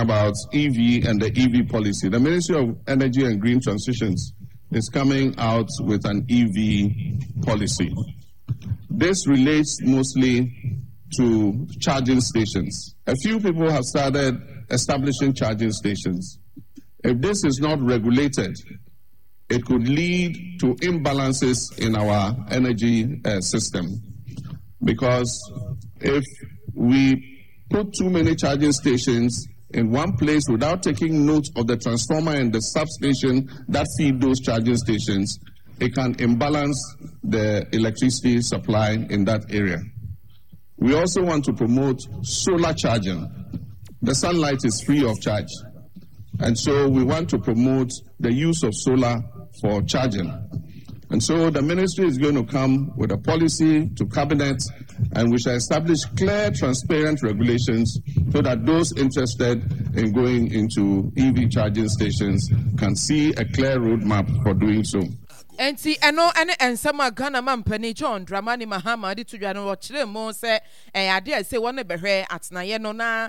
about EV and the EV policy. The Ministry of Energy and Green Transitions is coming out with an EV policy. This relates mostly to charging stations. A few people have started establishing charging stations. If this is not regulated, it could lead to imbalances in our energy system. Because if we put too many charging stations in one place without taking note of the transformer and the substation that feed those charging stations, it can imbalance the electricity supply in that area. We also want to promote solar charging. The sunlight is free of charge. And so we want to promote the use of solar for charging. And so the ministry is going to come with a policy to cabinet, and we shall establish clear, transparent regulations so that those interested in going into EV charging stations can see a clear roadmap for doing so. Enti eno ene ensama Ghana mampani John Dramani Mahama di tudwano wachire mo se ade se wona behwe atnaye no na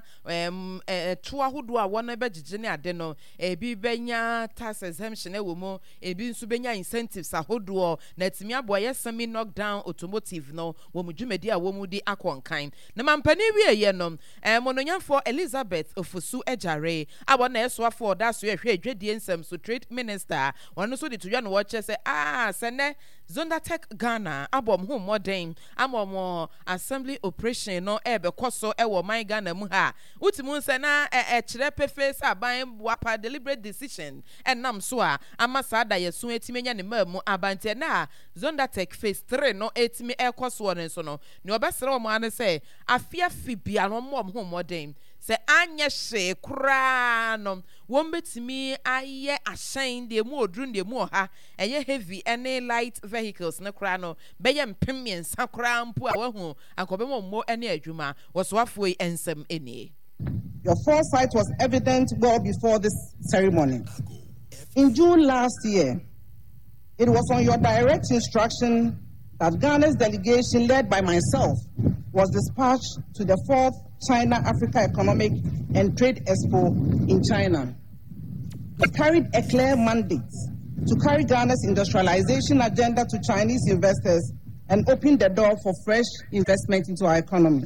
to ahodo a wona begige ne ade no ebi benya tax exemption ewo mo ebi nso benya incentives ahodo na timi aboye semi knock down automotive no wo mudwumedi a wo mu di akonkan na mampani wieye no mononyamfo Elizabeth Ofosu Ejare abona esoafo da so ehwe adwedie nsem so trade minister wono so di tudwano wache se sene Zondatech Ghana abom ho modern amomo assembly operation no ebe koso ewo man Ghana mu ha utimu nse na kire pefe aban wapa deliberate decision enam so a amasa da yeso etimenya ne mamu abante na Zondatech phase 3 no etimi ekoso no nso no ne obesere o mo ane se afia fibia no mo ho modern se anya hye kura no wombetimi aye ashen de mu odrun de mu ha eye heavy any light vehicles na kura no beye mpemien sakura mpo a wahu akobemo mo ene adwuma wosoafo ensem eni. Your foresight was evident well before this ceremony. In June last year, it was on your direct instruction that Ghana's delegation, led by myself, was dispatched to the 4th China-Africa Economic and Trade Expo in China. It carried a clear mandate to carry Ghana's industrialization agenda to Chinese investors and open the door for fresh investment into our economy.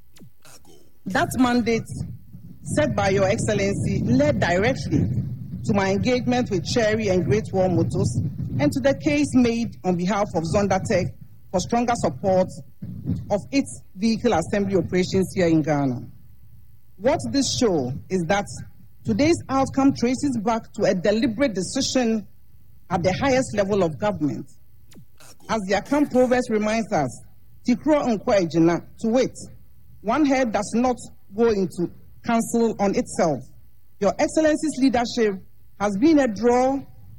That mandate, set by Your Excellency, led directly to my engagement with Chery and Great Wall Motors and to the case made on behalf of Zondatech for stronger support of its vehicle assembly operations here in Ghana. What this shows is that today's outcome traces back to a deliberate decision at the highest level of government. As the Akam Proverbs reminds us, Tikro Nkwejina, to wait, one head does not go into council on itself. Your Excellency's leadership has been a draw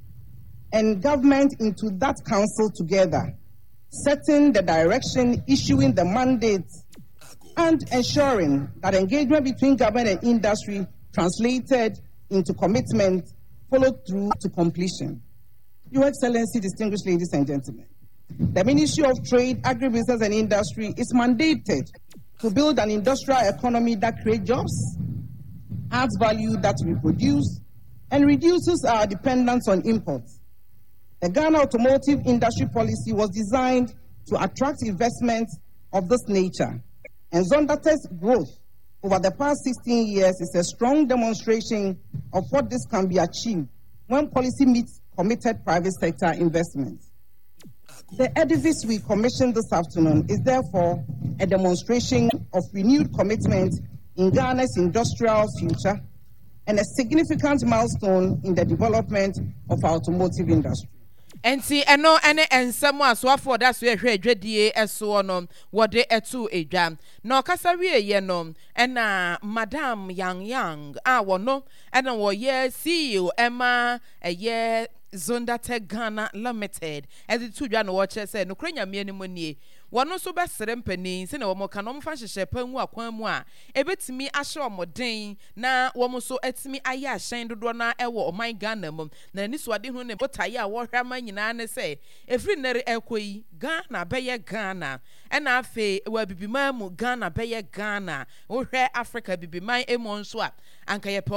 and government into that council together, setting the direction, issuing the mandates, and ensuring that engagement between government and industry translated into commitment followed through to completion. Your Excellency, distinguished ladies and gentlemen, the Ministry of Trade, Agribusiness and Industry is mandated to build an industrial economy that creates jobs, adds value that we produce, and reduces our dependence on imports. The Ghana automotive industry policy was designed to attract investments of this nature, and Zondatech's growth over the past 16 years is a strong demonstration of what this can be achieved when policy meets committed private sector investments. The edifice we commissioned this afternoon is therefore a demonstration of renewed commitment in Ghana's industrial future and a significant milestone in the development of our automotive industry. Enti eno ene ensemo asoafo da so ehwe adwadie eso no wode etu edwa na okasa wieye no ena Madam Yang a wono ena wo ye CEO Emma eye Zondatech Ghana Limited edi tudwa no wo che se no kranya me animu nie wono so besere mpani se na wo mo ka no mfa hyehye panwu akwan mu a ebetimi ahye omoden na wo so etimi aye ahyen dodo na ewo oman Ghana mum na ni so ade hu ne botaye a wo hwama nyina ne se efri nere ekoyi Ghana beye Ghana ena afe wa bibima mu Ghana beye Ghana wo hwe Africa bibiman emo nso a anka ye